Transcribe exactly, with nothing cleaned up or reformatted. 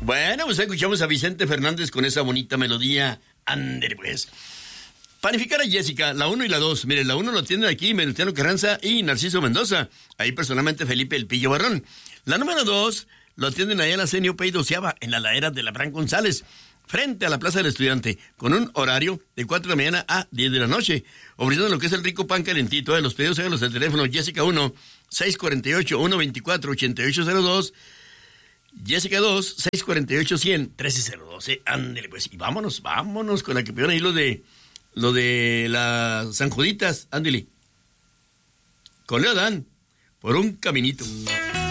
Bueno, pues escuchamos a Vicente Fernández con esa bonita melodía. Ándale, pues. Panificar a Jessica, la uno y la dos. Mire, la uno lo tienen aquí Venustiano Carranza y Narciso Mendoza. Ahí personalmente Felipe El Pillo Barrón. La número dos lo atienden allá en la C N O P doceava, en la ladera de la Abraham González, frente a la Plaza del Estudiante, con un horario de cuatro de la mañana a diez de la noche, ofreciendo lo que es el rico pan calentito. De los pedidos, háganlos al teléfono Jessica uno, seis cuatro ocho, uno dos cuatro, ocho ocho cero dos, Jessica dos, seis cuatro ocho, cien, trece cero dos. Eh, ándele pues, y vámonos, vámonos con la que pidieron ahí lo de, lo de las San Juditas, ándele. Con Leo Dan, por un caminito.